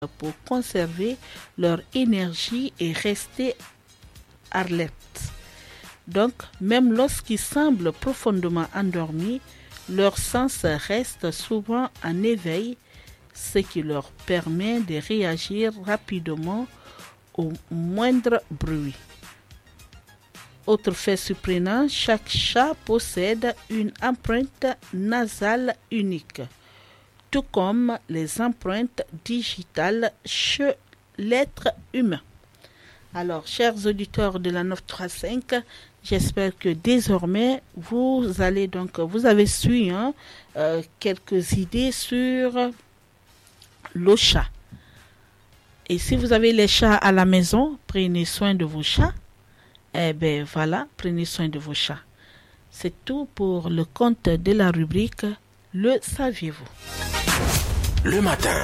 pour conserver leur énergie et rester alertes. Donc, même lorsqu'ils semblent profondément endormis, leur sens reste souvent en éveil, ce qui leur permet de réagir rapidement au moindre bruit. Autre fait surprenant, chaque chat possède une empreinte nasale unique, tout comme les empreintes digitales chez l'être humain. Alors, chers auditeurs de la 935, j'espère que désormais vous avez su quelques idées sur le chat. Et si vous avez les chats à la maison, prenez soin de vos chats. Prenez soin de vos chats. C'est tout pour le compte de la rubrique Le saviez-vous? Le matin,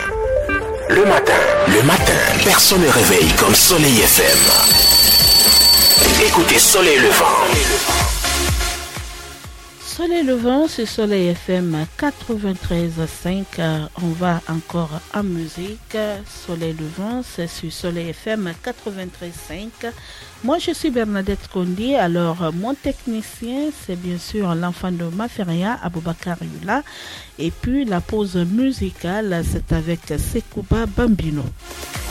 personne ne réveille comme Soleil FM. Écoutez Soleil Levant. Soleil Levant, c'est Soleil FM 93.5. On va encore en musique. Soleil Levant, c'est sur Soleil FM 93.5. Moi, je suis Bernadette Kondi. Alors, mon technicien, c'est bien sûr l'enfant de Maferia, Aboubakar Yula. Et puis, la pause musicale, c'est avec Sekouba Bambino.